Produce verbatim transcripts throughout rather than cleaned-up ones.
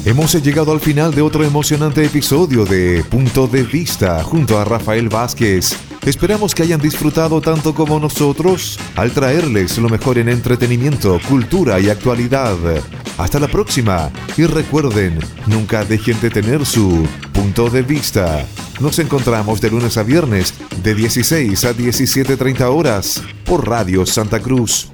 Hemos llegado al final de otro emocionante episodio de Punto de Vista junto a Rafael Vázquez. Esperamos que hayan disfrutado tanto como nosotros al traerles lo mejor en entretenimiento, cultura y actualidad. Hasta la próxima y recuerden, nunca dejen de tener su punto de vista. Nos encontramos de lunes a viernes de dieciséis a diecisiete treinta horas por Radio Santa Cruz.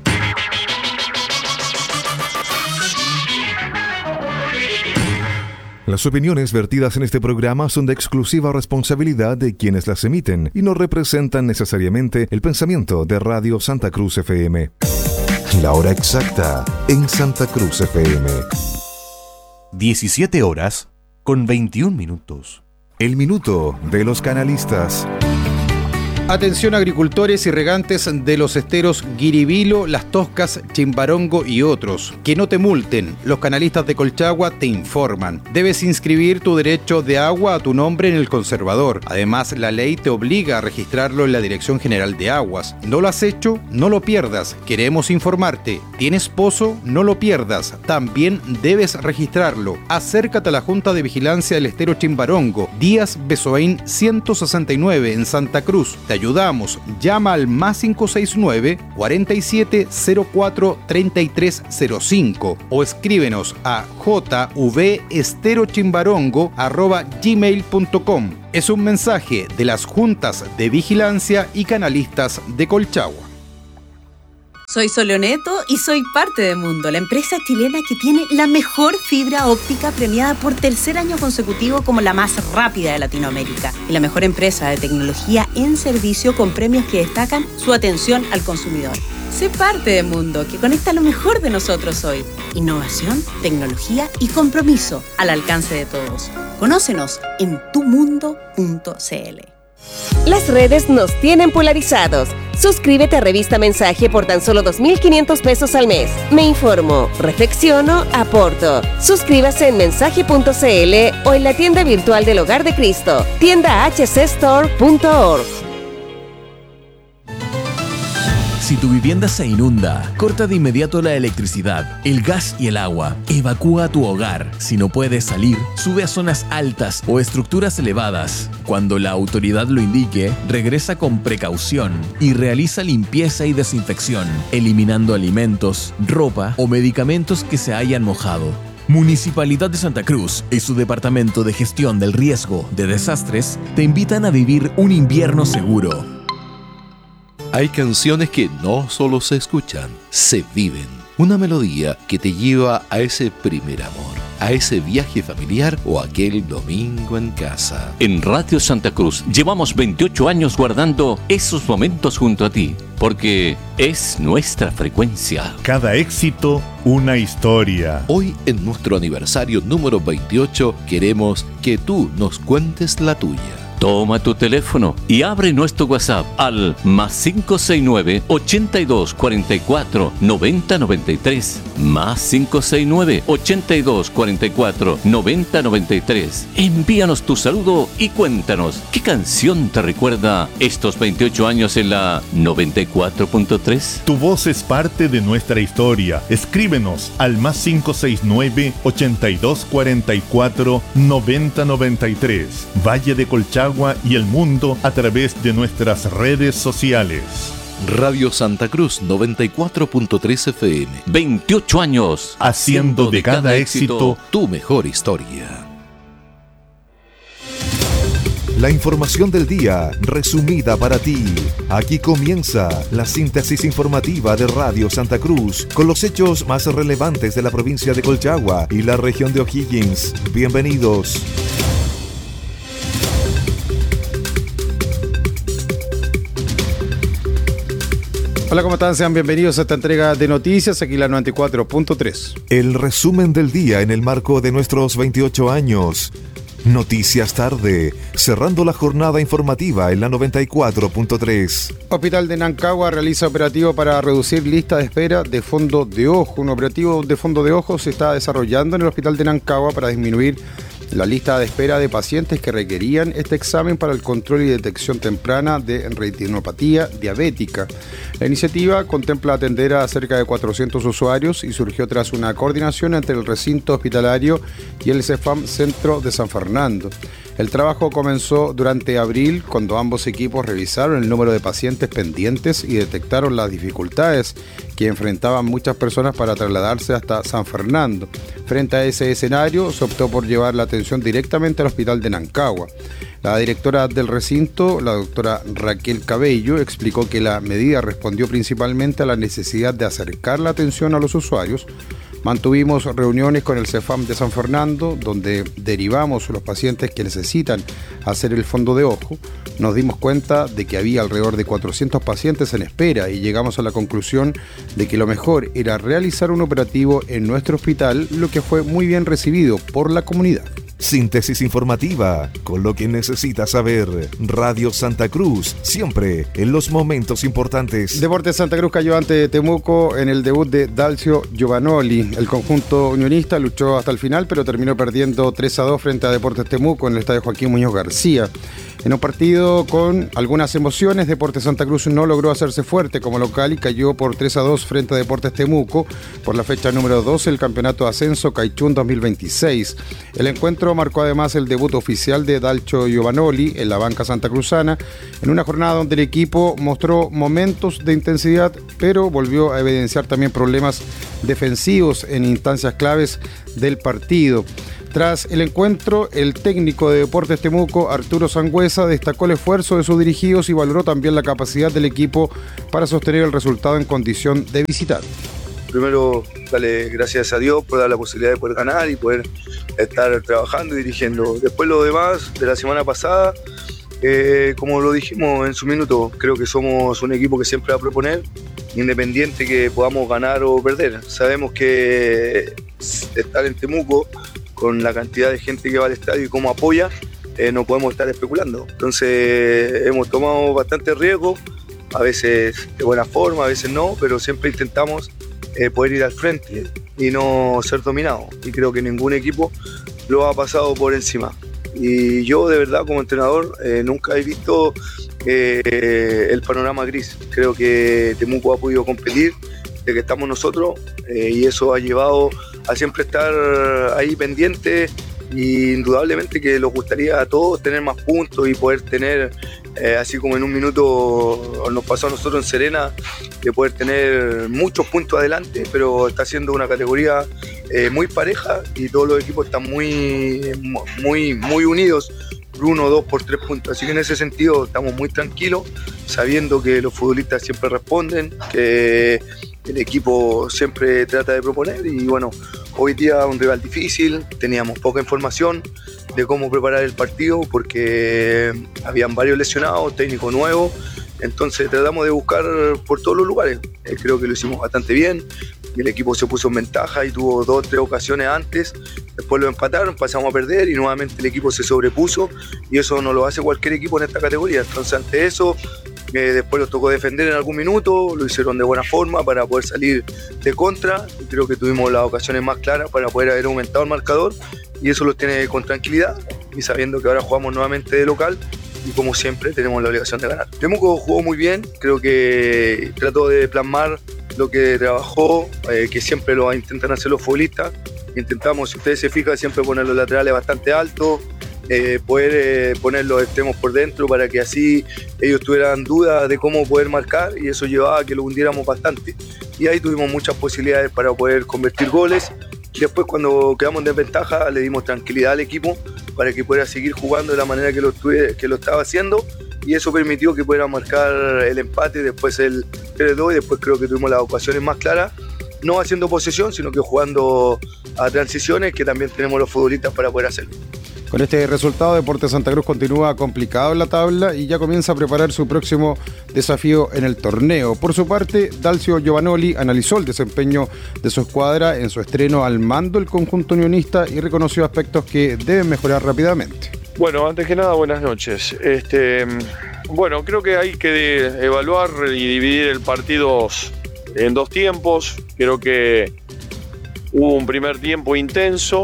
Las opiniones vertidas en este programa son de exclusiva responsabilidad de quienes las emiten y no representan necesariamente el pensamiento de Radio Santa Cruz F M. La hora exacta en Santa Cruz F M. diecisiete horas con veintiún minutos. El minuto de los canalistas. Atención agricultores y regantes de los esteros Guiribilo, Las Toscas, Chimbarongo y otros. Que no te multen. Los canalistas de Colchagua te informan. Debes inscribir tu derecho de agua a tu nombre en el conservador. Además, la ley te obliga a registrarlo en la Dirección General de Aguas. ¿No lo has hecho? No lo pierdas. Queremos informarte. ¿Tienes pozo? No lo pierdas. También debes registrarlo. Acércate a la Junta de Vigilancia del Estero Chimbarongo, Díaz Besoain ciento sesenta y nueve en Santa Cruz. Te ayudamos. Llama al más cinco seis nueve, cuarenta y siete cero cuatro, treinta y tres cero cinco o escríbenos a jvesterochimbarongo arroba gmail punto com. Es un mensaje de las Juntas de Vigilancia y Canalistas de Colchagua. Soy Soloneto y soy parte de Mundo, la empresa chilena que tiene la mejor fibra óptica premiada por tercer año consecutivo como la más rápida de Latinoamérica y la mejor empresa de tecnología en servicio con premios que destacan su atención al consumidor. Sé parte de Mundo, que conecta lo mejor de nosotros hoy. Innovación, tecnología y compromiso al alcance de todos. Conócenos en tu mundo punto c l. Las redes nos tienen polarizados. Suscríbete a Revista Mensaje por tan solo dos mil quinientos pesos al mes. Me informo, reflexiono, aporto. Suscríbase en mensaje punto c l o en la tienda virtual del Hogar de Cristo, tienda h c store punto org. Si tu vivienda se inunda, corta de inmediato la electricidad, el gas y el agua. Evacúa tu hogar. Si no puedes salir, sube a zonas altas o estructuras elevadas. Cuando la autoridad lo indique, regresa con precaución y realiza limpieza y desinfección, eliminando alimentos, ropa o medicamentos que se hayan mojado. Municipalidad de Santa Cruz y su Departamento de Gestión del Riesgo de Desastres te invitan a vivir un invierno seguro. Hay canciones que no solo se escuchan, se viven. Una melodía que te lleva a ese primer amor, a ese viaje familiar o aquel domingo en casa. En Radio Santa Cruz llevamos veintiocho años guardando esos momentos junto a ti, porque es nuestra frecuencia. Cada éxito, una historia. Hoy, en nuestro aniversario número veintiocho, queremos que tú nos cuentes la tuya. Toma tu teléfono y abre nuestro WhatsApp al más cinco seis nueve, ochenta y dos, cuarenta y cuatro, noventa noventa y tres. Más cinco seis nueve, ochenta y dos, cuarenta y cuatro, noventa noventa y tres. Envíanos tu saludo y cuéntanos qué canción te recuerda estos veintiocho años en la noventa y cuatro punto tres. Tu voz es parte de nuestra historia. Escríbenos al más cinco seis nueve, ochenta y dos, cuarenta y cuatro, noventa noventa y tres. Valle de Colchagua y el mundo a través de nuestras redes sociales. Radio Santa Cruz noventa y cuatro punto tres F M. veintiocho años haciendo de cada éxito tu mejor historia. La información del día resumida para ti. Aquí comienza la síntesis informativa de Radio Santa Cruz con los hechos más relevantes de la provincia de Colchagua y la región de O'Higgins. Bienvenidos. Hola, ¿cómo están? Sean bienvenidos a esta entrega de noticias, aquí la noventa y cuatro punto tres. El resumen del día en el marco de nuestros veintiocho años. Noticias tarde, cerrando la jornada informativa en la noventa y cuatro punto tres. Hospital de Nancagua realiza operativo para reducir lista de espera de fondo de ojo. Un operativo de fondo de ojo se está desarrollando en el Hospital de Nancagua para disminuir la lista de espera de pacientes que requerían este examen para el control y detección temprana de retinopatía diabética. La iniciativa contempla atender a cerca de cuatrocientos usuarios y surgió tras una coordinación entre el recinto hospitalario y el CEFAM Centro de San Fernando. El trabajo comenzó durante abril, cuando ambos equipos revisaron el número de pacientes pendientes y detectaron las dificultades que enfrentaban muchas personas para trasladarse hasta San Fernando. Frente a ese escenario, se optó por llevar la atención directamente al hospital de Nancagua. La directora del recinto, la doctora Raquel Cabello, explicó que la medida respondió principalmente a la necesidad de acercar la atención a los usuarios. Mantuvimos reuniones con el CEFAM de San Fernando, donde derivamos los pacientes que necesitan hacer el fondo de ojo. Nos dimos cuenta de que había alrededor de cuatrocientos pacientes en espera y llegamos a la conclusión de que lo mejor era realizar un operativo en nuestro hospital, lo que fue muy bien recibido por la comunidad. Síntesis informativa, con lo que necesitas saber. Radio Santa Cruz, siempre en los momentos importantes. Deportes Santa Cruz cayó ante Temuco en el debut de Dalcio Giovanoli. El conjunto unionista luchó hasta el final, pero terminó perdiendo tres a dos frente a Deportes Temuco en el estadio Joaquín Muñoz García. En un partido con algunas emociones, Deportes Santa Cruz no logró hacerse fuerte como local y cayó por tres a dos frente a Deportes Temuco por la fecha número doce del Campeonato de Ascenso Caichún dos mil veintiséis. El encuentro marcó además el debut oficial de Dalcio Giovanoli en la banca santacruzana, en una jornada donde el equipo mostró momentos de intensidad, pero volvió a evidenciar también problemas defensivos en instancias claves del partido. Tras el encuentro, el técnico de Deportes Temuco, Arturo Sangüesa, destacó el esfuerzo de sus dirigidos y valoró también la capacidad del equipo para sostener el resultado en condición de visitante. Primero, darle gracias a Dios por dar la posibilidad de poder ganar y poder estar trabajando y dirigiendo. Después lo demás de la semana pasada, eh, como lo dijimos en su minuto, creo que somos un equipo que siempre va a proponer, independiente que podamos ganar o perder. Sabemos que estar en Temuco, con la cantidad de gente que va al estadio y cómo apoya, eh, no podemos estar especulando. Entonces hemos tomado bastante riesgo, a veces de buena forma, a veces no, pero siempre intentamos eh, poder ir al frente y no ser dominados. Y creo que ningún equipo lo ha pasado por encima. Y yo de verdad como entrenador eh, nunca he visto eh, el panorama gris. Creo que Temuco ha podido competir de que estamos nosotros eh, y eso ha llevado a siempre estar ahí pendiente, y indudablemente que nos gustaría a todos tener más puntos y poder tener, eh, así como en un minuto nos pasó a nosotros en Serena, de poder tener muchos puntos adelante, pero está siendo una categoría eh, muy pareja y todos los equipos están muy, muy, muy unidos, por uno o dos, por tres puntos. Así que en ese sentido estamos muy tranquilos, sabiendo que los futbolistas siempre responden, que el equipo siempre trata de proponer y bueno, hoy día un rival difícil, teníamos poca información de cómo preparar el partido porque habían varios lesionados, técnico nuevo, entonces tratamos de buscar por todos los lugares. Eh, creo que lo hicimos bastante bien, el equipo se puso en ventaja y tuvo dos o tres ocasiones antes, después lo empataron, pasamos a perder y nuevamente el equipo se sobrepuso y eso no lo hace cualquier equipo en esta categoría. Entonces ante eso, Eh, después los tocó defender en algún minuto, lo hicieron de buena forma para poder salir de contra y creo que tuvimos las ocasiones más claras para poder haber aumentado el marcador y eso los tiene con tranquilidad y sabiendo que ahora jugamos nuevamente de local y como siempre tenemos la obligación de ganar. Temuco jugó muy bien, creo que trató de plasmar lo que trabajó, eh, que siempre lo intentan hacer los futbolistas. Intentamos, si ustedes se fijan, siempre poner los laterales bastante altos, Eh, poder eh, poner los extremos por dentro para que así ellos tuvieran dudas de cómo poder marcar y eso llevaba a que lo hundiéramos bastante y ahí tuvimos muchas posibilidades para poder convertir goles. Después cuando quedamos en desventaja le dimos tranquilidad al equipo para que pudiera seguir jugando de la manera que lo, tuve, que lo estaba haciendo y eso permitió que pudiera marcar el empate, después el tres dos y después creo que tuvimos las ocasiones más claras, no haciendo posesión sino que jugando a transiciones que también tenemos los futbolistas para poder hacerlo. Con este resultado, Deportes Santa Cruz continúa complicado en la tabla y ya comienza a preparar su próximo desafío en el torneo. Por su parte, Dalcio Giovanoli analizó el desempeño de su escuadra en su estreno al mando del conjunto unionista y reconoció aspectos que deben mejorar rápidamente. Bueno, antes que nada, buenas noches. Este, bueno, creo que hay que evaluar y dividir el partido en dos tiempos. Creo que hubo un primer tiempo intenso,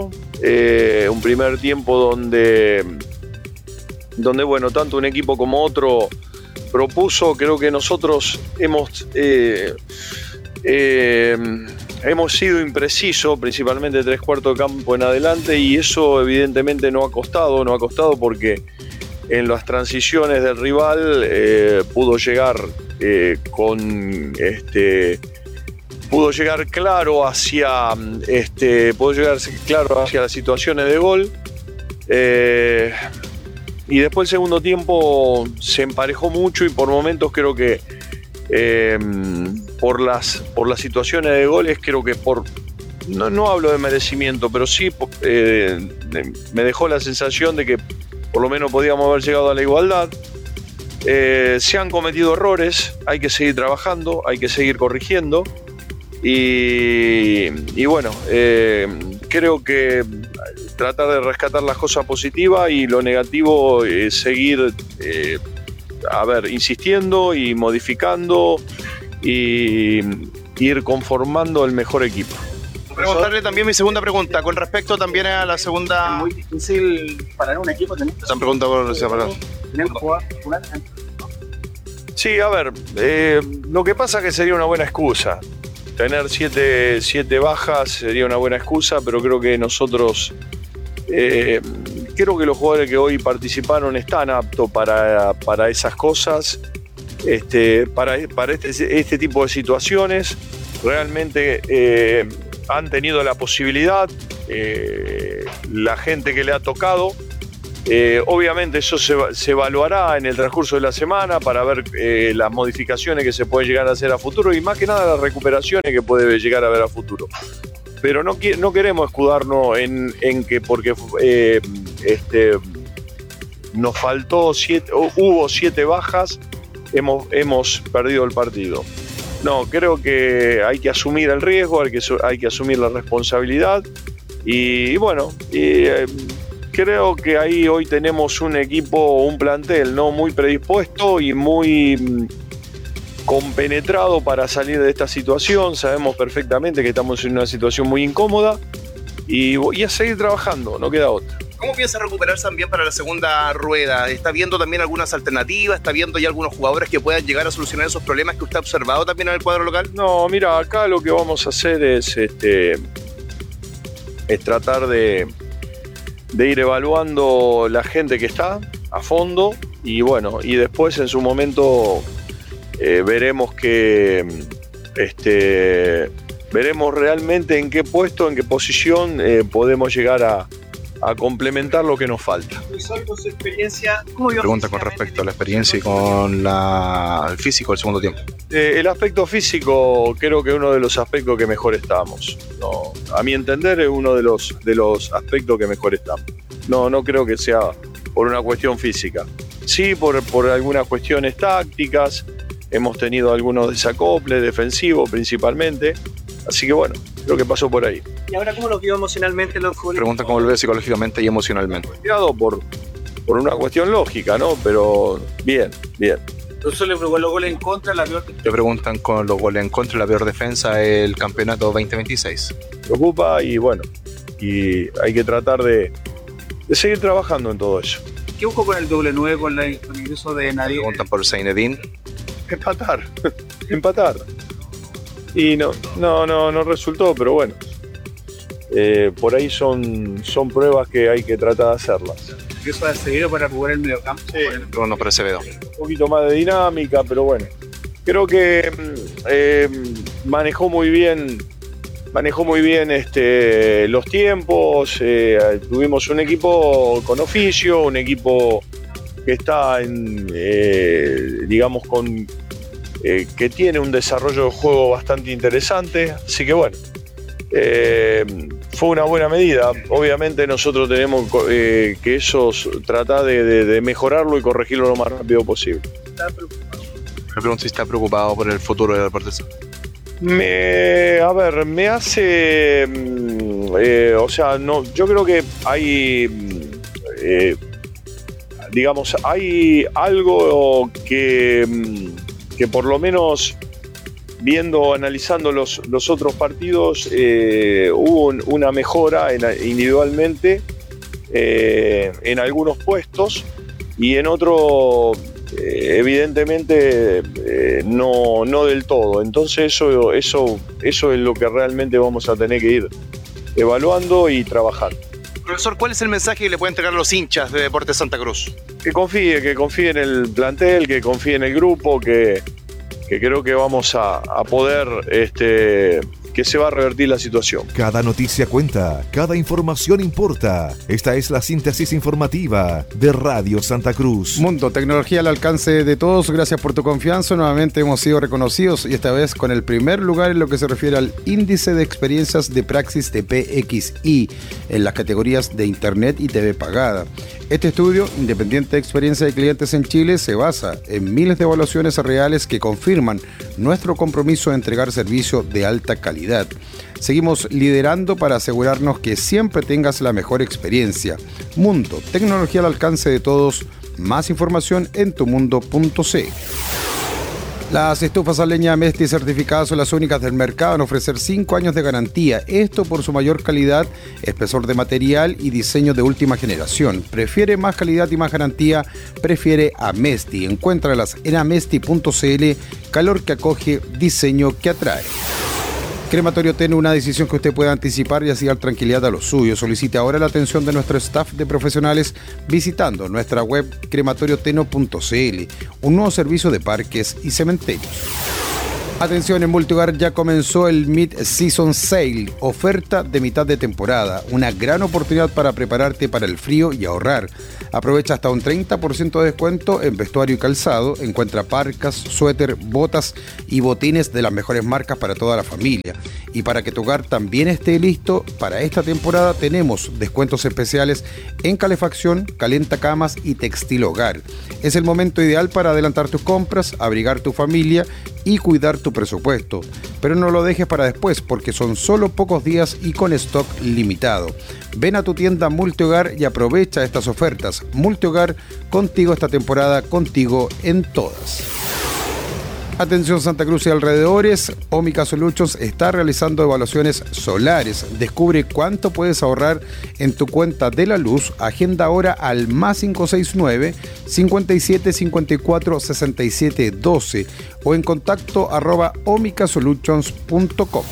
eh, un primer tiempo donde, donde, bueno, tanto un equipo como otro propuso. Creo que nosotros hemos, eh, eh, hemos sido imprecisos, principalmente tres cuartos de campo en adelante, y eso evidentemente no ha costado, no ha costado porque en las transiciones del rival eh, pudo llegar eh, con este pudo llegar claro hacia este pudo llegar claro hacia las situaciones de gol, eh, y después el segundo tiempo se emparejó mucho y por momentos creo que eh, por las por las situaciones de goles creo que por no, no hablo de merecimiento, pero sí eh, me dejó la sensación de que por lo menos podíamos haber llegado a la igualdad. Eh, se han cometido errores, hay que seguir trabajando, hay que seguir corrigiendo. Y, y bueno, eh, creo que tratar de rescatar las cosas positivas y lo negativo es seguir, eh, a ver, insistiendo y modificando y ir conformando el mejor equipo. Preguntarle también mi segunda pregunta, con respecto también a la segunda... Es muy difícil parar un equipo. Esa pregunta por separar. Sí, a ver, eh, lo que pasa es que sería una buena excusa. Tener siete, siete bajas sería una buena excusa, pero creo que nosotros, eh, creo que los jugadores que hoy participaron están aptos para, para esas cosas, este, para, para este, este tipo de situaciones. Realmente eh, han tenido la posibilidad, eh, la gente que le ha tocado. Eh, obviamente eso se, se evaluará en el transcurso de la semana para ver eh, las modificaciones que se pueden llegar a hacer a futuro y más que nada las recuperaciones que puede llegar a haber a futuro. Pero no, no queremos escudarnos en, en que porque eh, este, nos faltó siete, hubo siete bajas, hemos, hemos perdido el partido. No, creo que hay que asumir el riesgo, hay que, hay que asumir la responsabilidad y, y bueno, y, eh, creo que ahí hoy tenemos un equipo, un plantel no muy predispuesto y muy mm, compenetrado para salir de esta situación. Sabemos perfectamente que estamos en una situación muy incómoda y, y a seguir trabajando, no queda otra. ¿Cómo piensa recuperarse también para la segunda rueda? ¿Está viendo también algunas alternativas? ¿Está viendo ya algunos jugadores que puedan llegar a solucionar esos problemas que usted ha observado también en el cuadro local? No, mira, acá lo que vamos a hacer es, este, es tratar de, de ir evaluando la gente que está a fondo y bueno, y después en su momento eh, veremos que este, veremos realmente en qué puesto, en qué posición eh, podemos llegar a a complementar lo que nos falta. Con su experiencia, ¿cómo vio? Pregunta con respecto a la experiencia y con la, el físico del segundo tiempo. Eh, el aspecto físico creo que es uno de los aspectos que mejor estamos. No, a mi entender es uno de los, de los aspectos que mejor estamos. No, no creo que sea por una cuestión física. Sí, por, por algunas cuestiones tácticas, hemos tenido algunos desacoples defensivos principalmente, así que bueno, creo que pasó por ahí. ¿Y ahora cómo lo vio emocionalmente los jugadores? Pregunta cómo lo ve psicológicamente y emocionalmente. Por, por una cuestión lógica, ¿no? Pero bien, bien. Entonces le preguntó los goles en contra, la peor... Te preguntan con los goles en contra, la peor defensa del campeonato veinte veintiséis. Preocupa y bueno, y hay que tratar de, de seguir trabajando en todo eso. ¿Qué buscó con el doble nueve, con, la, con el ingreso de Nadie? Preguntan por Zeinedine. Empatar, empatar. Y no, no, no, no resultó, pero bueno. Eh, por ahí son, son pruebas que hay que tratar de hacerlas. ¿Eso ha seguido para jugar el mediocampo? Sí, no por Acevedo. Un poquito más de dinámica, pero bueno. Creo que eh, manejó muy bien, manejó muy bien este, los tiempos. Eh, tuvimos un equipo con oficio, un equipo que está en, eh, digamos, con eh, que tiene un desarrollo de juego bastante interesante. Así que bueno. Eh, fue una buena medida. Obviamente nosotros tenemos eh, que eso tratar de, de, de mejorarlo y corregirlo lo más rápido posible. Me pregunto si está preocupado por el futuro del deporte. Me, a ver, me hace, eh, o sea, no, yo creo que hay, eh, digamos, hay algo que, que por lo menos viendo, analizando los, los otros partidos, eh, hubo un, una mejora en, individualmente eh, en algunos puestos y en otros eh, evidentemente eh, no, no del todo. Entonces eso, eso, eso es lo que realmente vamos a tener que ir evaluando y trabajando. Profesor, ¿cuál es el mensaje que le puede entregar a los hinchas de Deportes Santa Cruz? Que confíe, que confíe en el plantel, que confíe en el grupo, que, que creo que vamos a, a poder, este, que se va a revertir la situación. Cada noticia cuenta, cada información importa. Esta es la síntesis informativa de Radio Santa Cruz. Mundo, tecnología al alcance de todos. Gracias por tu confianza. Nuevamente hemos sido reconocidos y esta vez con el primer lugar en lo que se refiere al índice de experiencias de praxis de P X I en las categorías de Internet y T V pagada. Este estudio, independiente de experiencia de clientes en Chile, se basa en miles de evaluaciones reales que confirman nuestro compromiso de entregar servicio de alta calidad. Seguimos liderando para asegurarnos que siempre tengas la mejor experiencia. Mundo, tecnología al alcance de todos. Más información en tumundo punto c l. Las estufas a leña Mesti certificadas son las únicas del mercado en ofrecer cinco años de garantía. Esto por su mayor calidad, espesor de material y diseño de última generación. Prefiere más calidad y más garantía, prefiere a Mesti. Encuéntralas en amesti punto c l. Calor que acoge, diseño que atrae. Crematorio Teno, una decisión que usted puede anticipar y así dar tranquilidad a los suyos. Solicite ahora la atención de nuestro staff de profesionales visitando nuestra web crematorio teno punto c l, un nuevo servicio de parques y cementerios. Atención, en Multihogar ya comenzó el Mid-Season Sale, oferta de mitad de temporada, una gran oportunidad para prepararte para el frío y ahorrar. Aprovecha hasta un treinta por ciento de descuento en vestuario y calzado, encuentra parcas, suéter, botas y botines de las mejores marcas para toda la familia. Y para que tu hogar también esté listo para esta temporada, tenemos descuentos especiales en calefacción, calentacamas y textil hogar. Es el momento ideal para adelantar tus compras, abrigar tu familia y cuidar tu presupuesto. Pero no lo dejes para después porque son solo pocos días y con stock limitado. Ven a tu tienda Multihogar y aprovecha estas ofertas. Multihogar, contigo esta temporada, contigo en todas. Atención Santa Cruz y alrededores, Ómica Solutions está realizando evaluaciones solares. Descubre cuánto puedes ahorrar en tu cuenta de la luz. Agenda ahora al más cinco seis nueve, cincuenta y siete, cincuenta y cuatro, sesenta y siete, doce o en contacto arroba ómica solutions punto com.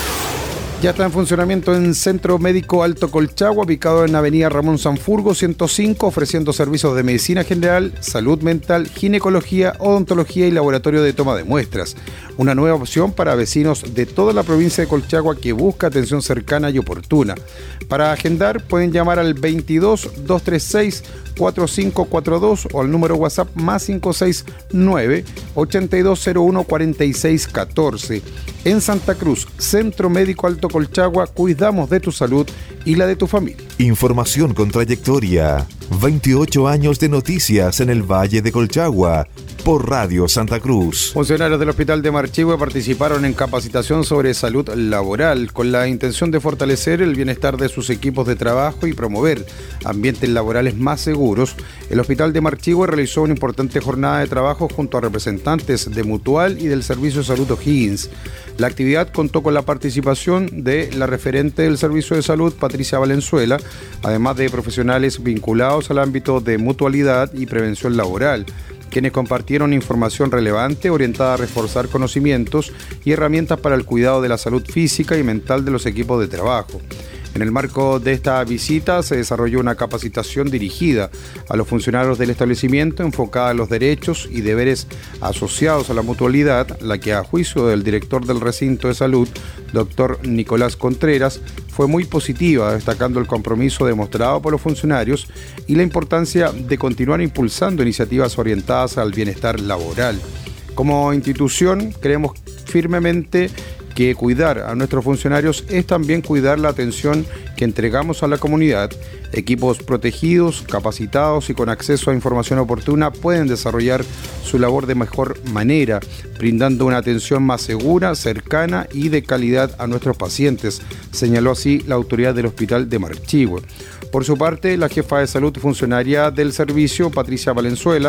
Ya está en funcionamiento en Centro Médico Alto Colchagua, ubicado en Avenida Ramón Sanfurgo ciento cinco, ofreciendo servicios de medicina general, salud mental, ginecología, odontología y laboratorio de toma de muestras. Una nueva opción para vecinos de toda la provincia de Colchagua que busca atención cercana y oportuna. Para agendar pueden llamar al veintidós, doscientos treinta y seis, cuarenta y cinco cuarenta y dos o al número WhatsApp más cinco seis nueve, ochenta y dos cero uno, cuarenta y seis catorce. En Santa Cruz, Centro Médico Alto Colchagua, cuidamos de tu salud y la de tu familia. Información con trayectoria. veintiocho años de noticias en el Valle de Colchagua. Por Radio Santa Cruz. Funcionarios del Hospital de Marchihue participaron en capacitación sobre salud laboral con la intención de fortalecer el bienestar de sus equipos de trabajo y promover ambientes laborales más seguros. El Hospital de Marchihue realizó una importante jornada de trabajo junto a representantes de Mutual y del Servicio de Salud O'Higgins. La actividad contó con la participación de la referente del Servicio de Salud, Patricia Valenzuela, además de profesionales vinculados al ámbito de mutualidad y prevención laboral, quienes compartieron información relevante orientada a reforzar conocimientos y herramientas para el cuidado de la salud física y mental de los equipos de trabajo. En el marco de esta visita se desarrolló una capacitación dirigida a los funcionarios del establecimiento enfocada a los derechos y deberes asociados a la mutualidad, la que a juicio del director del recinto de salud, doctor Nicolás Contreras, fue muy positiva, destacando el compromiso demostrado por los funcionarios y la importancia de continuar impulsando iniciativas orientadas al bienestar laboral. Como institución, creemos firmemente que cuidar a nuestros funcionarios es también cuidar la atención que entregamos a la comunidad. Equipos protegidos, capacitados y con acceso a información oportuna pueden desarrollar su labor de mejor manera, brindando una atención más segura, cercana y de calidad a nuestros pacientes, señaló así la autoridad del Hospital de Marchihue. Por su parte, la jefa de salud funcionaria del servicio, Patricia Valenzuela,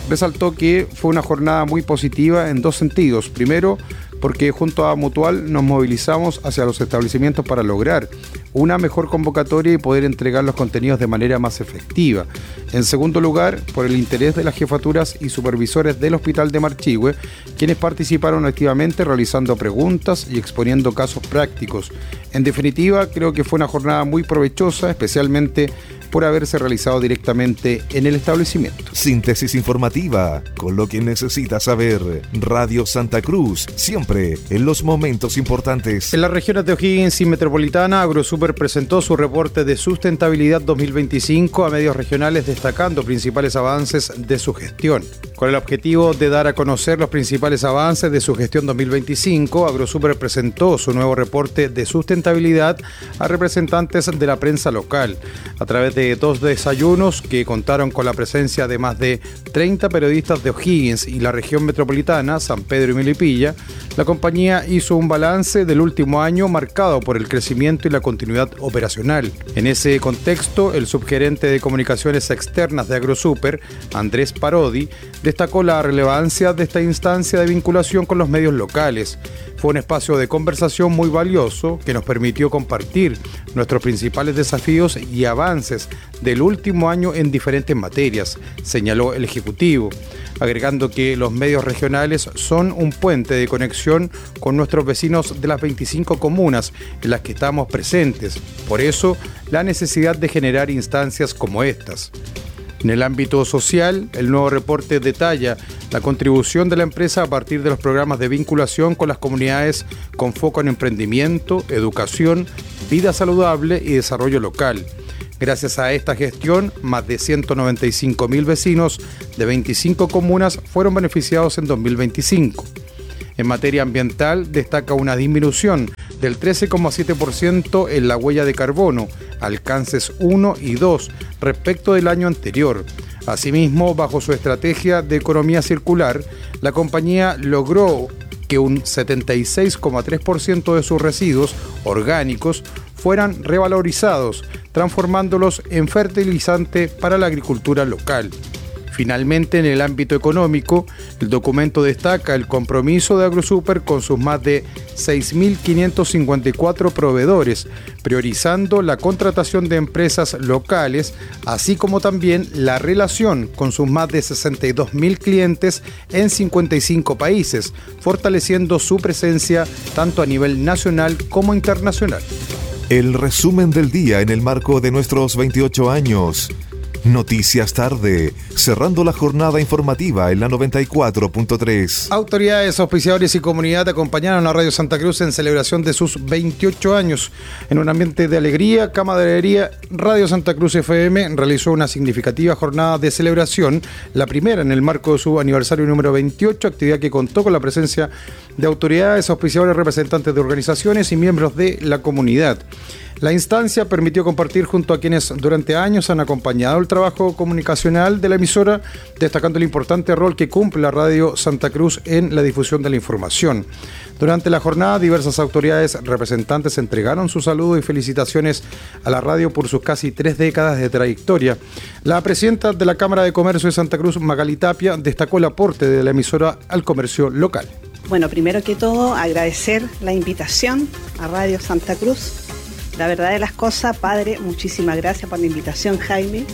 resaltó que fue una jornada muy positiva en dos sentidos. Primero, porque junto a Mutual nos movilizamos hacia los establecimientos para lograr una mejor convocatoria y poder entregar los contenidos de manera más efectiva. En segundo lugar, por el interés de las jefaturas y supervisores del Hospital de Marchihue, quienes participaron activamente realizando preguntas y exponiendo casos prácticos. En definitiva, creo que fue una jornada muy provechosa, especialmente por haberse realizado directamente en el establecimiento. Síntesis informativa, con lo que necesitas saber. Radio Santa Cruz, siempre en los momentos importantes. En las regiones de O'Higgins y Metropolitana, AgroSuper presentó su reporte de sustentabilidad dos mil veinticinco a medios regionales, destacando principales avances de su gestión. Con el objetivo de dar a conocer los principales avances de su gestión dos mil veinticinco, AgroSuper presentó su nuevo reporte de sustentabilidad a representantes de la prensa local. A través de dos desayunos que contaron con la presencia de más de treinta periodistas de O'Higgins y la región metropolitana, San Pedro y Melipilla, la compañía hizo un balance del último año marcado por el crecimiento y la continuidad operacional. En ese contexto, el subgerente de comunicaciones externas de AgroSuper, Andrés Parodi, destacó la relevancia de esta instancia de vinculación con los medios locales. Fue un espacio de conversación muy valioso que nos permitió compartir nuestros principales desafíos y avances del último año en diferentes materias, señaló el ejecutivo, agregando que los medios regionales son un puente de conexión con nuestros vecinos de las veinticinco comunas en las que estamos presentes. Por eso, la necesidad de generar instancias como estas. En el ámbito social, el nuevo reporte detalla la contribución de la empresa a partir de los programas de vinculación con las comunidades con foco en emprendimiento, educación, vida saludable y desarrollo local. Gracias a esta gestión, más de ciento noventa y cinco mil vecinos de veinticinco comunas fueron beneficiados en dos mil veinticinco. En materia ambiental, destaca una disminución del trece coma siete por ciento en la huella de carbono, alcances uno y dos, respecto del año anterior. Asimismo, bajo su estrategia de economía circular, la compañía logró que un setenta y seis coma tres por ciento de sus residuos orgánicos fueran revalorizados, transformándolos en fertilizante para la agricultura local. Finalmente, en el ámbito económico, el documento destaca el compromiso de AgroSuper con sus más de seis mil quinientos cincuenta y cuatro proveedores, priorizando la contratación de empresas locales, así como también la relación con sus más de sesenta y dos mil clientes en cincuenta y cinco países, fortaleciendo su presencia tanto a nivel nacional como internacional. El resumen del día en el marco de nuestros veintiocho años. Noticias tarde, cerrando la jornada informativa en la noventa y cuatro punto tres. Autoridades, auspiciadores y comunidad acompañaron a Radio Santa Cruz en celebración de sus veintiocho años. En un ambiente de alegría, camaradería, Radio Santa Cruz F M realizó una significativa jornada de celebración, la primera en el marco de su aniversario número veintiocho, actividad que contó con la presencia de autoridades, auspiciadores, representantes de organizaciones y miembros de la comunidad. La instancia permitió compartir junto a quienes durante años han acompañado el trabajo comunicacional de la emisora, destacando el importante rol que cumple la Radio Santa Cruz en la difusión de la información. Durante la jornada, diversas autoridades representantes entregaron sus saludos y felicitaciones a la radio por sus casi tres décadas de trayectoria. La presidenta de la Cámara de Comercio de Santa Cruz, Magali Tapia, destacó el aporte de la emisora al comercio local. Bueno, primero que todo, agradecer la invitación a Radio Santa Cruz. La verdad de las cosas, padre, muchísimas gracias por la invitación, Jaime.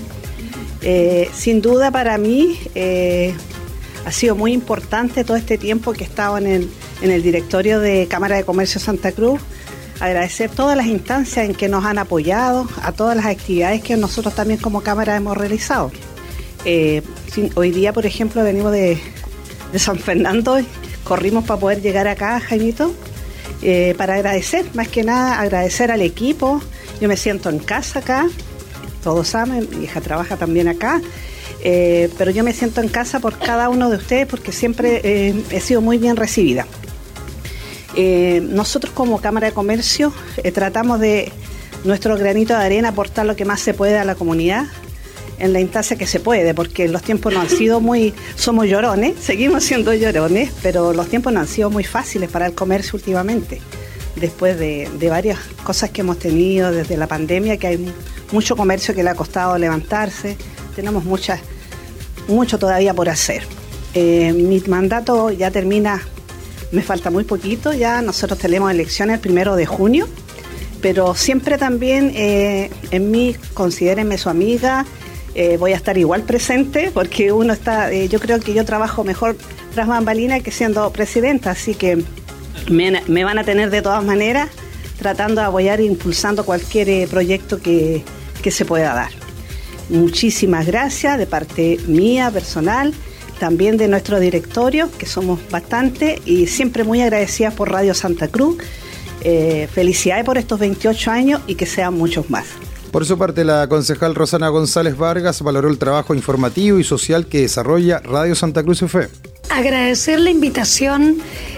Eh, sin duda para mí eh, ha sido muy importante todo este tiempo que he estado en el, en el directorio de Cámara de Comercio Santa Cruz. Agradecer todas las instancias en que nos han apoyado, a todas las actividades que nosotros también como Cámara hemos realizado. Eh, sin, hoy día, por ejemplo, venimos de, de San Fernando, corrimos para poder llegar acá, Jaimito. Eh, para agradecer, más que nada agradecer al equipo. Yo me siento en casa acá, todos saben, mi hija trabaja también acá, eh, pero yo me siento en casa por cada uno de ustedes porque siempre eh, he sido muy bien recibida. Eh, nosotros como Cámara de Comercio eh, tratamos de nuestro granito de arena aportar lo que más se puede a la comunidad en la instancia que se puede, porque los tiempos no han sido muy, somos llorones, seguimos siendo llorones, pero los tiempos no han sido muy fáciles para el comercio últimamente, después de, de varias cosas que hemos tenido desde la pandemia, que hay mucho comercio que le ha costado levantarse, tenemos muchas mucho todavía por hacer. Eh, mi mandato ya termina, me falta muy poquito, ya nosotros tenemos elecciones el primero de junio, pero siempre también eh, en mí, considérenme su amiga, eh, voy a estar igual presente, porque uno está, eh, yo creo que yo trabajo mejor tras bambalinas que siendo presidenta, así que me, me van a tener de todas maneras tratando de apoyar e impulsando cualquier eh, proyecto que, que se pueda dar. Muchísimas gracias de parte mía, personal, también de nuestro directorio, que somos bastante, y siempre muy agradecidas por Radio Santa Cruz. Eh, felicidades por estos veintiocho años y que sean muchos más. Por su parte, la concejal Rosana González Vargas valoró el trabajo informativo y social que desarrolla Radio Santa Cruz F M. Agradecer la invitación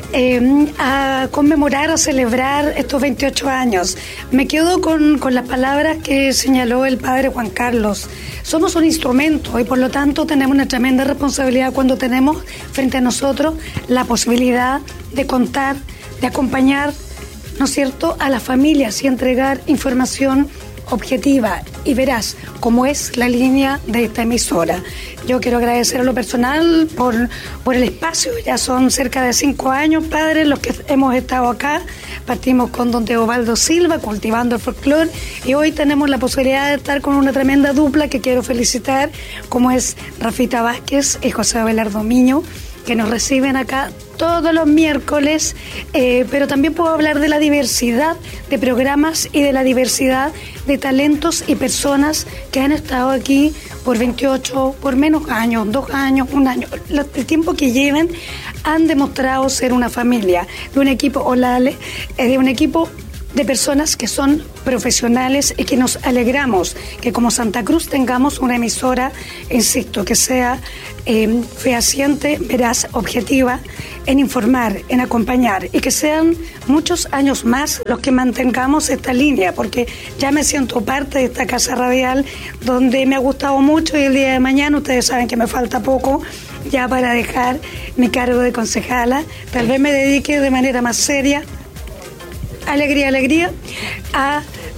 eh, a conmemorar, a celebrar estos veintiocho años. Me quedo con, con las palabras que señaló el padre Juan Carlos. Somos un instrumento y por lo tanto tenemos una tremenda responsabilidad cuando tenemos frente a nosotros la posibilidad de contar, de acompañar, ¿no es cierto?, a las familias y entregar información objetiva y veraz, como es la línea de esta emisora. Yo quiero agradecer a lo personal por, por el espacio. Ya son cerca de cinco años, padres, los que hemos estado acá. Partimos con don Teobaldo Silva, cultivando el folclore, y hoy tenemos la posibilidad de estar con una tremenda dupla que quiero felicitar, como es Rafita Vázquez y José Abelardo Miño, que nos reciben acá todos los miércoles, eh, pero también puedo hablar de la diversidad de programas y de la diversidad de talentos y personas que han estado aquí por veintiocho, por menos años, dos años, un año, el tiempo que lleven, han demostrado ser una familia, de un equipo Olale, eh, de un equipo de personas que son profesionales y que nos alegramos que como Santa Cruz tengamos una emisora, insisto, que sea eh, fehaciente, veraz, objetiva, en informar, en acompañar, y que sean muchos años más los que mantengamos esta línea, porque ya me siento parte de esta casa radial donde me ha gustado mucho, y el día de mañana ustedes saben que me falta poco ya para dejar mi cargo de concejala. Tal vez me dedique de manera más seria, alegría, alegría, a,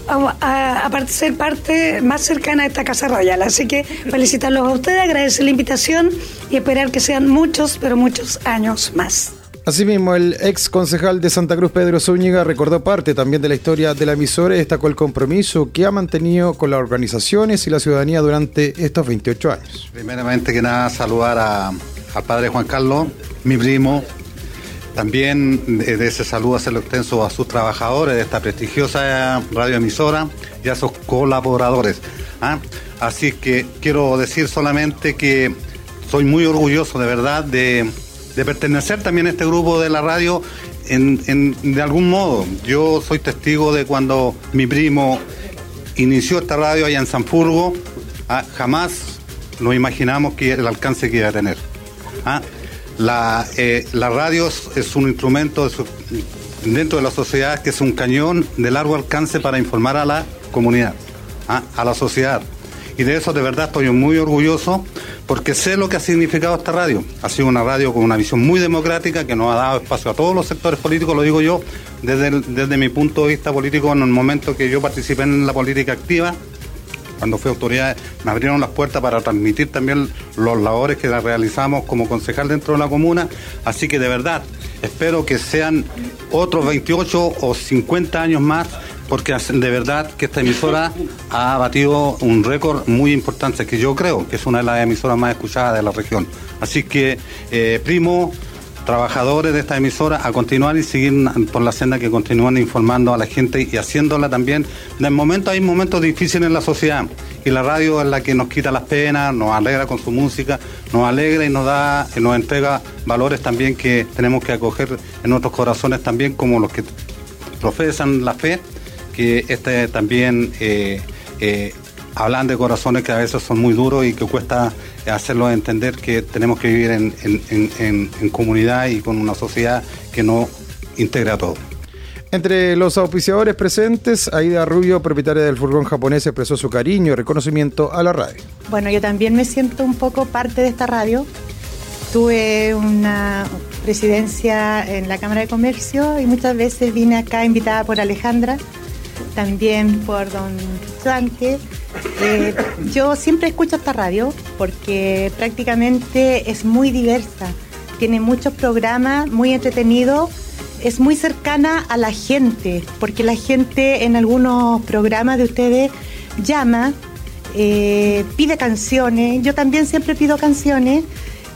a, a ser parte más cercana a esta Casa Radial. Así que felicitarlos a ustedes, agradecer la invitación y esperar que sean muchos, pero muchos años más. Asimismo, el ex concejal de Santa Cruz, Pedro Zúñiga, recordó parte también de la historia de la emisora y destacó el compromiso que ha mantenido con las organizaciones y la ciudadanía durante estos veintiocho años. Primeramente que nada, saludar a, al padre Juan Carlos, mi primo. También de ese saludo hacerlo extenso a sus trabajadores de esta prestigiosa radioemisora y a sus colaboradores. ¿ah? Así que quiero decir solamente que soy muy orgulloso de verdad de, de pertenecer también a este grupo de la radio en, en, de algún modo. Yo soy testigo de cuando mi primo inició esta radio allá en Sanfurgo, ¿ah? jamás lo imaginamos que el alcance que iba a tener. ¿ah? La, eh, la radio es un instrumento de su, dentro de la sociedad que es un cañón de largo alcance para informar a la comunidad, ¿ah? a la sociedad. Y de eso de verdad estoy muy orgulloso porque sé lo que ha significado esta radio. Ha sido una radio con una visión muy democrática que nos ha dado espacio a todos los sectores políticos, lo digo yo, desde, el, desde mi punto de vista político en el momento que yo participé en la política activa. Cuando fui autoridad me abrieron las puertas para transmitir también los labores que realizamos como concejal dentro de la comuna, así que de verdad espero que sean otros veintiocho o cincuenta años más, porque de verdad que esta emisora ha batido un récord muy importante, que yo creo que es una de las emisoras más escuchadas de la región. Así que, eh, primo, trabajadores de esta emisora, a continuar y seguir por la senda que continúan informando a la gente y haciéndola también. En el momento hay momentos difíciles en la sociedad y la radio es la que nos quita las penas, nos alegra con su música, nos alegra y nos da, y nos entrega valores también que tenemos que acoger en nuestros corazones también, como los que profesan la fe, que este también eh, eh, hablan de corazones que a veces son muy duros y que cuesta hacerlos entender que tenemos que vivir en, en, en, en comunidad y con una sociedad que nos integra a todos. Entre los auspiciadores presentes, Aida Rubio, propietaria del furgón japonés, expresó su cariño y reconocimiento a la radio. Bueno, yo también me siento un poco parte de esta radio. Tuve una presidencia en la Cámara de Comercio y muchas veces vine acá invitada por Alejandra también por don Suante. Eh, yo siempre escucho esta radio porque prácticamente es muy diversa, tiene muchos programas, muy entretenidos, es muy cercana a la gente, porque la gente en algunos programas de ustedes llama, eh, pide canciones, yo también siempre pido canciones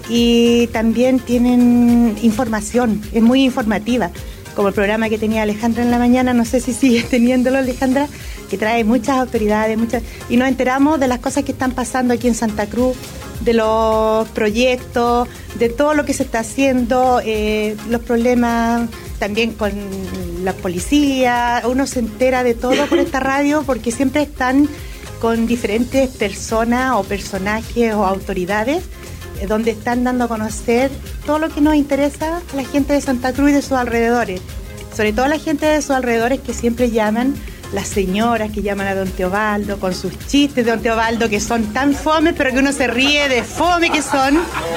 y también tienen información, es muy informativa. Como el programa que tenía Alejandra en la mañana, no sé si sigue teniéndolo Alejandra, que trae muchas autoridades, muchas y nos enteramos de las cosas que están pasando aquí en Santa Cruz, de los proyectos, de todo lo que se está haciendo, eh, los problemas también con la policía, uno se entera de todo por esta radio porque siempre están con diferentes personas o personajes o autoridades donde están dando a conocer todo lo que nos interesa a la gente de Santa Cruz y de sus alrededores. Sobre todo a la gente de sus alrededores que siempre llaman, las señoras que llaman a don Teobaldo con sus chistes de don Teobaldo que son tan fome, pero que uno se ríe de fome que son.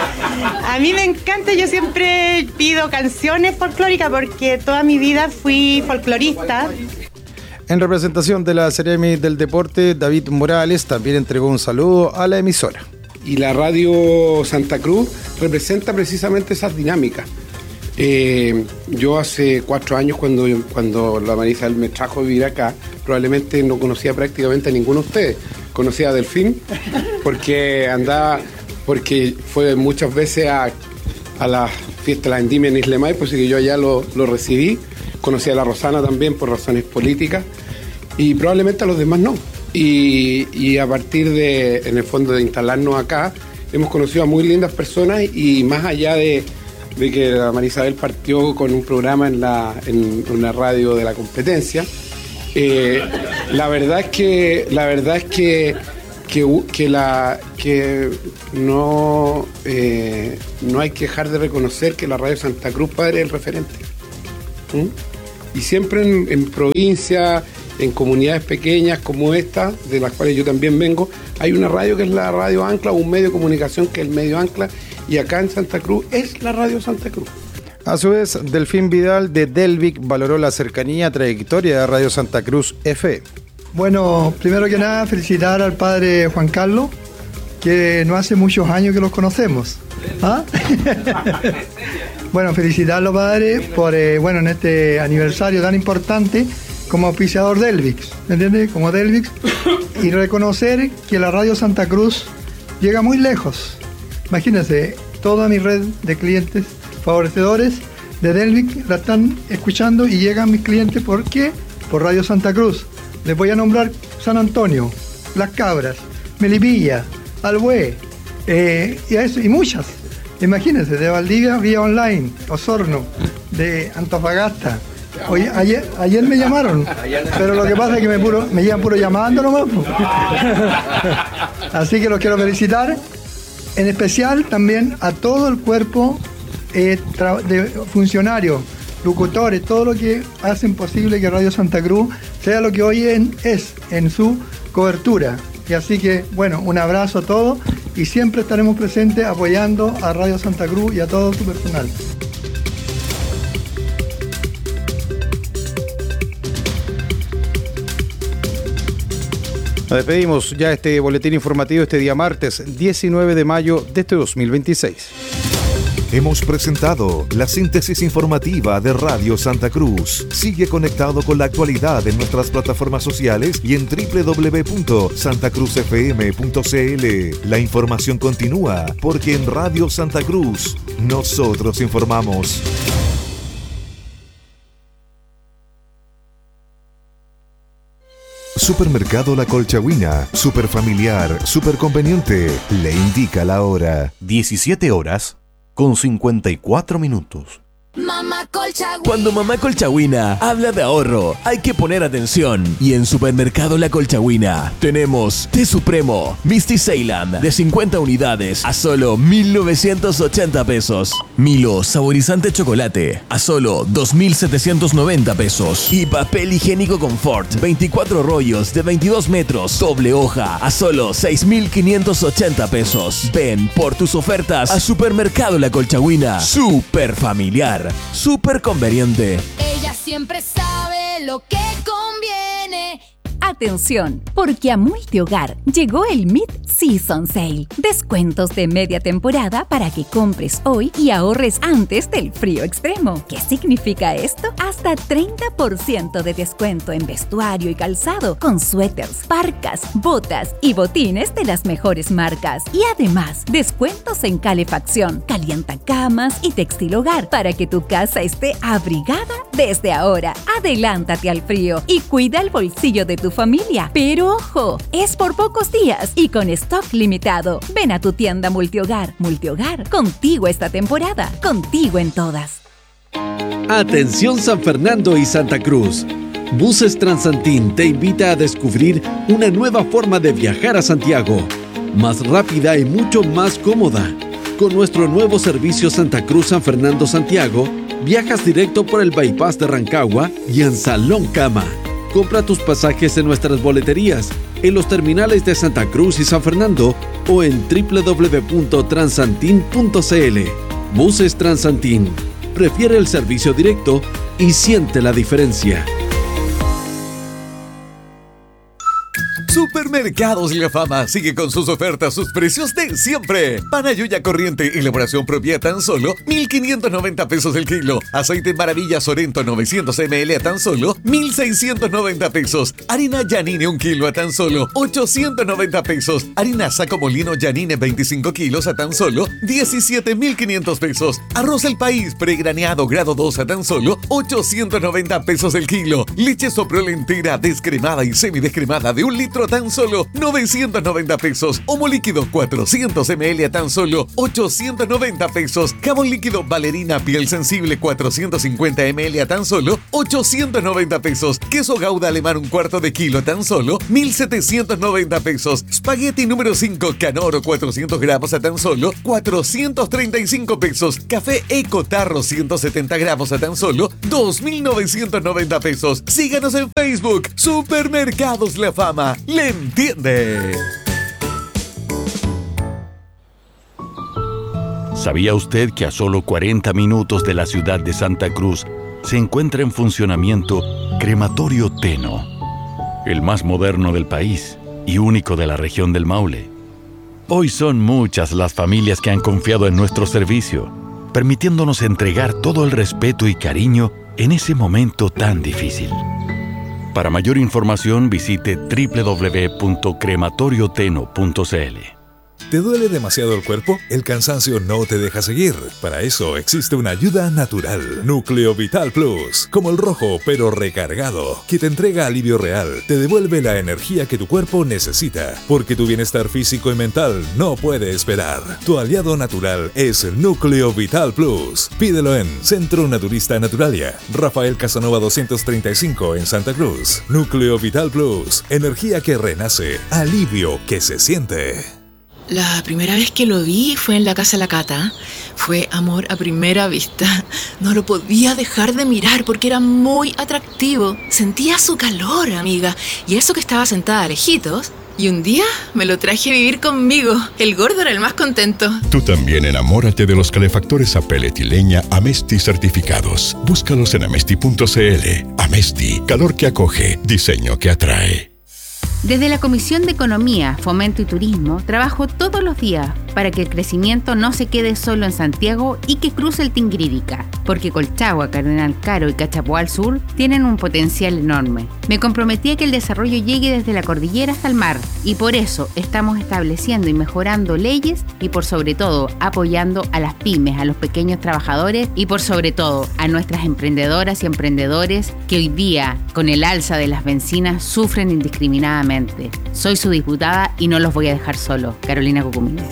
A mí me encanta, yo siempre pido canciones folclóricas porque toda mi vida fui folclorista. En representación de la Seremi del Deporte, David Morales también entregó un saludo a la emisora. Y la radio Santa Cruz representa precisamente esas dinámicas. Eh, yo hace cuatro años cuando, cuando la Marisa me trajo a vivir acá, probablemente no conocía prácticamente a ninguno de ustedes. Conocía a Delfín porque andaba, porque fue muchas veces a, a la fiesta de la Endimia en Islemay, pues que yo allá lo, lo recibí. Conocí a la Rosana también por razones políticas y probablemente a los demás no. Y, y a partir de, en el fondo, de instalarnos acá, hemos conocido a muy lindas personas y más allá de, de que la Marisabel partió con un programa en, la, en una radio de la competencia, eh, la verdad es que la verdad es que, que, que, la, que no, eh, no hay que dejar de reconocer que la radio Santa Cruz, padre, es el referente. ¿Mm? Y siempre en, en provincia, en comunidades pequeñas como esta, de las cuales yo también vengo, hay una radio que es la Radio Ancla, un medio de comunicación que es el medio Ancla, y acá en Santa Cruz es la Radio Santa Cruz. A su vez, Delfín Vidal de Delvic valoró la cercanía, trayectoria de Radio Santa Cruz F M. Bueno, primero que nada, felicitar al padre Juan Carlos, que no hace muchos años que los conocemos. ¿Ah? Bueno, felicitarlo, padre, por eh, bueno, en este aniversario tan importante como auspiciador Delvic, ¿me entiendes? Como Delvic, y reconocer que la Radio Santa Cruz llega muy lejos. Imagínense, toda mi red de clientes favorecedores de Delvic la están escuchando y llegan mis clientes, ¿por qué? Por Radio Santa Cruz. Les voy a nombrar San Antonio, Las Cabras, Melipilla, Albué, eh, y, a eso, y muchas. Imagínense, de Valdivia, vía online, Osorno, de Antofagasta. Oye, ayer, ayer me llamaron, pero lo que pasa es que me, puro, me llevan puro llamando nomás. Así que los quiero felicitar, en especial también a todo el cuerpo eh, de funcionarios, locutores, todo lo que hacen posible que Radio Santa Cruz sea lo que hoy en, es en su cobertura. Y así que, bueno, un abrazo a todos y siempre estaremos presentes apoyando a Radio Santa Cruz y a todo su personal. Nos despedimos ya este boletín informativo este día martes diecinueve de mayo de este dos mil veintiséis. Hemos presentado la síntesis informativa de Radio Santa Cruz. Sigue conectado con la actualidad en nuestras plataformas sociales y en doble u doble u doble u punto santa cruz f m punto c l. La información continúa porque en Radio Santa Cruz nosotros informamos. Supermercado La Colchagüina, super familiar, super conveniente, le indica la hora. diecisiete horas con cincuenta y cuatro minutos. Mamá Colchagüina. Cuando Mamá Colchagüina habla de ahorro, hay que poner atención. Y en Supermercado La Colchagüina tenemos Té Supremo Misty Ceylan de cincuenta unidades a solo mil novecientos ochenta pesos. Milo saborizante chocolate a solo dos mil setecientos noventa pesos. Y papel higiénico Confort veinticuatro rollos de veintidós metros doble hoja a solo seis mil quinientos ochenta pesos. Ven por tus ofertas a Supermercado La Colchagüina. Super familiar, super conveniente. Ella sí siempre sabe lo que conviene. Atención, porque a Multihogar llegó el Mid-Season Sale. Descuentos de media temporada para que compres hoy y ahorres antes del frío extremo. ¿Qué significa esto? Hasta treinta por ciento de descuento en vestuario y calzado, con suéteres, parcas, botas y botines de las mejores marcas. Y además, descuentos en calefacción, calientacamas y textil hogar para que tu casa esté abrigada desde ahora. Adelántate al frío y cuida el bolsillo de tu familia. Pero ojo, es por pocos días y con stock limitado. Ven a tu tienda Multihogar. Multihogar, contigo esta temporada, contigo en todas. Atención San Fernando y Santa Cruz. Buses Transantín te invita a descubrir una nueva forma de viajar a Santiago, más rápida y mucho más cómoda. Con nuestro nuevo servicio Santa Cruz San Fernando Santiago, viajas directo por el bypass de Rancagua y en Salón Cama. Compra tus pasajes en nuestras boleterías, en los terminales de Santa Cruz y San Fernando o en doble u doble u doble u punto transantin punto c l. Buses Transantín. Prefiere el servicio directo y siente la diferencia. Supermercados La Fama sigue con sus ofertas, sus precios de siempre. Panayuya corriente, elaboración propia, tan solo mil quinientos noventa pesos el kilo. Aceite Maravilla Sorento novecientos mililitros a tan solo mil seiscientos noventa pesos. Harina Yanine un kilo a tan solo ochocientos noventa pesos. Harina Saco Molino Yanine veinticinco kilos a tan solo diecisiete mil quinientos pesos. Arroz El País pregraneado grado dos a tan solo ochocientos noventa pesos el kilo. Leche Soprole entera, descremada y semidescremada de un litro a tan solo novecientos noventa pesos. Homo líquido cuatrocientos mililitros a tan solo ochocientos noventa pesos. Jabón líquido Valerina piel sensible cuatrocientos cincuenta mililitros a tan solo ochocientos noventa pesos. Queso Gouda alemán un cuarto de kilo a tan solo mil setecientos noventa pesos. Spaghetti número cinco Canoro cuatrocientos gramos a tan solo cuatrocientos treinta y cinco pesos. Café Eco Tarro ciento setenta gramos a tan solo dos mil novecientos noventa pesos. Síganos en Facebook. Supermercados La Fama. ¡Le entiende! ¿Sabía usted que a solo cuarenta minutos de la ciudad de Santa Cruz se encuentra en funcionamiento Crematorio Teno, el más moderno del país y único de la región del Maule? Hoy son muchas las familias que han confiado en nuestro servicio, permitiéndonos entregar todo el respeto y cariño en ese momento tan difícil. Para mayor información visite doble u doble u doble u punto crematorio teno punto c l. ¿Te duele demasiado el cuerpo? El cansancio no te deja seguir. Para eso existe una ayuda natural. Núcleo Vital Plus, como el rojo pero recargado, que te entrega alivio real, te devuelve la energía que tu cuerpo necesita, porque tu bienestar físico y mental no puede esperar. Tu aliado natural es Núcleo Vital Plus. Pídelo en Centro Naturista Naturalia, Rafael Casanova doscientos treinta y cinco en Santa Cruz. Núcleo Vital Plus, energía que renace, alivio que se siente. La primera vez que lo vi fue en la casa de la Cata. Fue amor a primera vista. No lo podía dejar de mirar porque era muy atractivo. Sentía su calor, amiga. Y eso que estaba sentada lejitos. Y un día me lo traje a vivir conmigo. El gordo era el más contento. Tú también enamórate de los calefactores a pellet y leña Amesti certificados. Búscalos en amesti punto c l. Amesti, calor que acoge, diseño que atrae. Desde la Comisión de Economía, Fomento y Turismo, trabajo todos los días para que el crecimiento no se quede solo en Santiago y que cruce el Tingrírica, porque Colchagua, Cardenal Caro y Cachapoal al sur tienen un potencial enorme. Me comprometí a que el desarrollo llegue desde la cordillera hasta el mar, y por eso estamos estableciendo y mejorando leyes y por sobre todo apoyando a las pymes, a los pequeños trabajadores y por sobre todo a nuestras emprendedoras y emprendedores que hoy día, con el alza de las bencinas, sufren indiscriminadamente. Soy su diputada y no los voy a dejar solo. Carolina Cucumínez.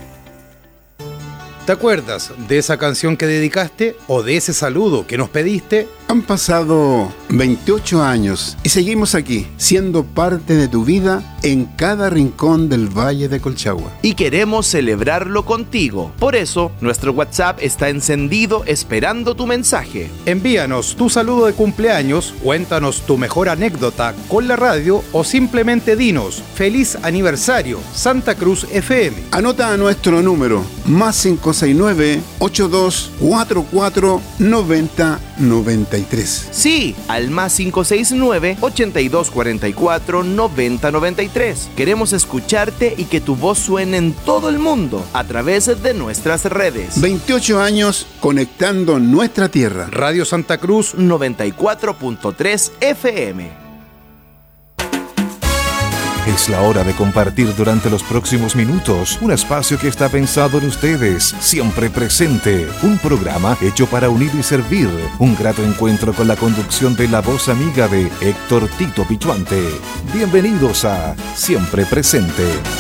¿Te acuerdas de esa canción que dedicaste o de ese saludo que nos pediste? Han pasado veintiocho años y seguimos aquí, siendo parte de tu vida en cada rincón del Valle de Colchagua. Y queremos celebrarlo contigo. Por eso, nuestro WhatsApp está encendido esperando tu mensaje. Envíanos tu saludo de cumpleaños, cuéntanos tu mejor anécdota con la radio o simplemente dinos ¡Feliz aniversario, Santa Cruz F M! Anota a nuestro número, más cinco seis nueve, ocho dos cuatro cuatro, noventa noventa y tres. Sí, al más cinco seis nueve, ochenta y dos cuarenta y cuatro, noventa noventa y tres. Queremos escucharte y que tu voz suene en todo el mundo a través de nuestras redes. veintiocho años conectando nuestra tierra. Radio Santa Cruz noventa y cuatro punto tres F M. Es la hora de compartir durante los próximos minutos un espacio que está pensado en ustedes, siempre presente. Un programa hecho para unir y servir. Un grato encuentro con la conducción de la voz amiga de Héctor Tito Pichuante. Bienvenidos a Siempre Presente.